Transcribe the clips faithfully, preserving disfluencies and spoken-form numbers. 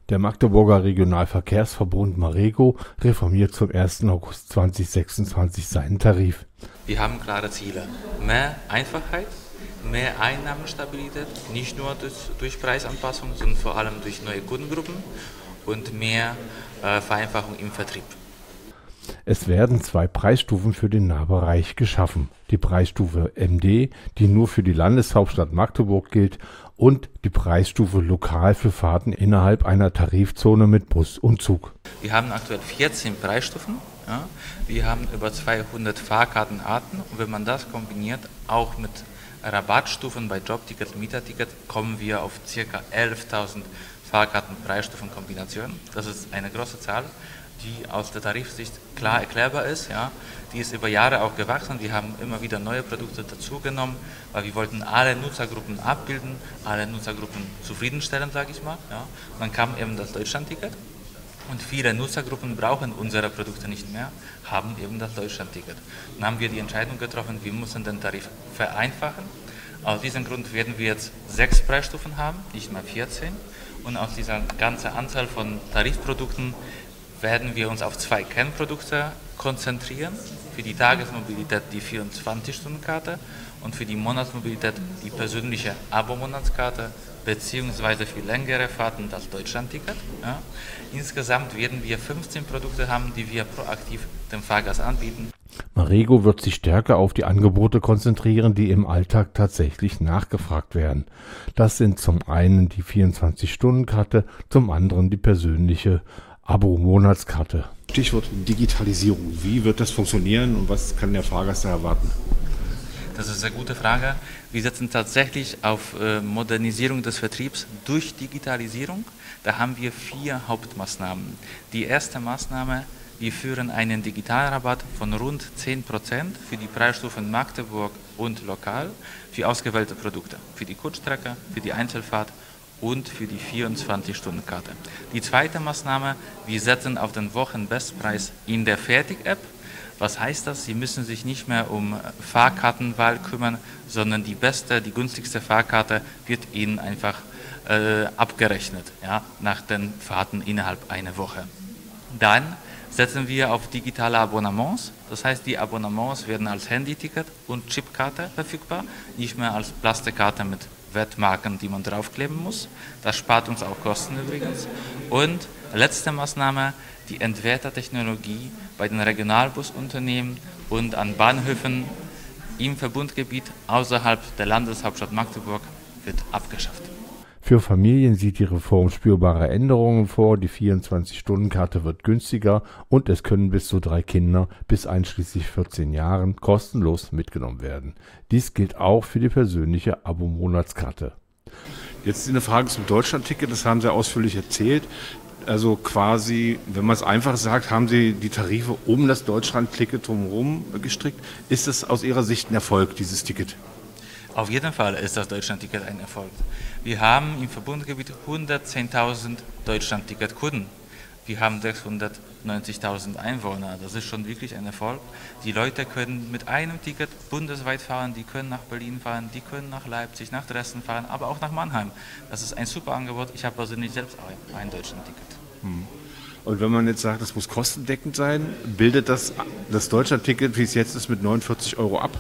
Der Magdeburger Regionalverkehrsverbund Marego reformiert zum ersten August zweitausendsechsundzwanzig seinen Tarif. Wir haben klare Ziele. Mehr Einfachheit, mehr Einnahmenstabilität, nicht nur durch, durch Preisanpassung, sondern vor allem durch neue Kundengruppen und mehr äh, Vereinfachung im Vertrieb. Es werden zwei Preisstufen für den Nahbereich geschaffen. Die Preisstufe M D, die nur für die Landeshauptstadt Magdeburg gilt, und die Preisstufe Lokal für Fahrten innerhalb einer Tarifzone mit Bus und Zug. Wir haben aktuell vierzehn Preisstufen. Ja. Wir haben über zweihundert Fahrkartenarten und wenn man das kombiniert, auch mit Rabattstufen bei Jobticket und Mieterticket, kommen wir auf ca. elftausend Fahrkarten-Preisstufenkombinationen. Das ist eine große Zahl, die aus der Tarifsicht klar erklärbar ist. Ja. Die ist über Jahre auch gewachsen. Wir haben immer wieder neue Produkte dazugenommen, weil wir wollten alle Nutzergruppen abbilden, alle Nutzergruppen zufriedenstellen, sage ich mal. Ja. Und dann kam eben das Deutschlandticket und viele Nutzergruppen brauchen unsere Produkte nicht mehr, haben eben das Deutschlandticket. Dann haben wir die Entscheidung getroffen, wir müssen den Tarif vereinfachen. Aus diesem Grund werden wir jetzt sechs Preisstufen haben, nicht mehr vierzehn. Und aus dieser ganzen Anzahl von Tarifprodukten werden wir uns auf zwei Kernprodukte konzentrieren. Für die Tagesmobilität die vierundzwanzig-Stunden-Karte und für die Monatsmobilität die persönliche Abo-Monatskarte beziehungsweise für längere Fahrten das Deutschlandticket. Ja. Insgesamt werden wir fünfzehn Produkte haben, die wir proaktiv dem Fahrgast anbieten. Marego wird sich stärker auf die Angebote konzentrieren, die im Alltag tatsächlich nachgefragt werden. Das sind zum einen die vierundzwanzig-Stunden-Karte, zum anderen die persönliche Abo-Monatskarte. Stichwort Digitalisierung. Wie wird das funktionieren und was kann der Fahrgast da erwarten? Das ist eine gute Frage. Wir setzen tatsächlich auf äh, Modernisierung des Vertriebs durch Digitalisierung. Da haben wir vier Hauptmaßnahmen. Die erste Maßnahme: Wir führen einen Digitalrabatt von rund zehn Prozent für die Preisstufen Magdeburg und Lokal für ausgewählte Produkte, für die Kurzstrecke, für die Einzelfahrt und für die vierundzwanzig-Stunden-Karte. Die zweite Maßnahme: Wir setzen auf den Wochenbestpreis in der Fertig-App. Was heißt das? Sie müssen sich nicht mehr um Fahrkartenwahl kümmern, sondern die beste, die günstigste Fahrkarte wird Ihnen einfach äh, abgerechnet, ja, nach den Fahrten innerhalb einer Woche. Dann setzen wir auf digitale Abonnements. Das heißt, die Abonnements werden als Handyticket und Chipkarte verfügbar, nicht mehr als Plastikkarte mit Wertmarken, die man draufkleben muss. Das spart uns auch Kosten übrigens. Und letzte Maßnahme: Die Entwertertechnologie bei den Regionalbusunternehmen und an Bahnhöfen im Verbundgebiet außerhalb der Landeshauptstadt Magdeburg wird abgeschafft. Für Familien sieht die Reform spürbare Änderungen vor. Die vierundzwanzig-Stunden-Karte wird günstiger und es können bis zu drei Kinder bis einschließlich vierzehn Jahren kostenlos mitgenommen werden. Dies gilt auch für die persönliche Abo-Monatskarte. Jetzt eine Frage zum Deutschlandticket, das haben Sie ausführlich erzählt. Also quasi, wenn man es einfach sagt, haben Sie die Tarife um das Deutschlandticket drumherum gestrickt. Ist das aus Ihrer Sicht ein Erfolg, dieses Ticket? Auf jeden Fall ist das Deutschlandticket ein Erfolg. Wir haben im Verbundgebiet hundertzehntausend Deutschlandticket-Kunden. Wir haben sechshundertneunzigtausend Einwohner. Das ist schon wirklich ein Erfolg. Die Leute können mit einem Ticket bundesweit fahren, die können nach Berlin fahren, die können nach Leipzig, nach Dresden fahren, aber auch nach Mannheim. Das ist ein super Angebot. Ich habe persönlich selbst auch ein Deutschlandticket. Hm. Und wenn man jetzt sagt, das muss kostendeckend sein, bildet das das Deutschlandticket, wie es jetzt ist, mit neunundvierzig Euro ab?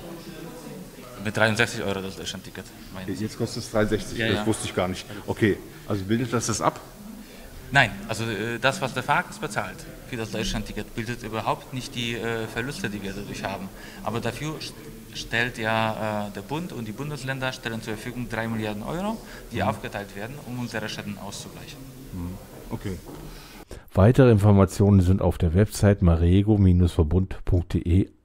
Mit dreiundsechzig Euro das Deutschlandticket. Jetzt kostet es dreiundsechzig, ja, das ja. wusste ich gar nicht. Okay, also bildet das das ab? Nein, also äh, das, was der Fahrgast bezahlt für das Deutschlandticket, bildet überhaupt nicht die äh, Verluste, die wir dadurch haben. Aber dafür stellt ja äh, der Bund und die Bundesländer stellen zur Verfügung drei Milliarden Euro, die mhm. aufgeteilt werden, um unsere Schäden auszugleichen. Mhm. Okay. Weitere Informationen sind auf der Website marego Bindestrich verbund punkt de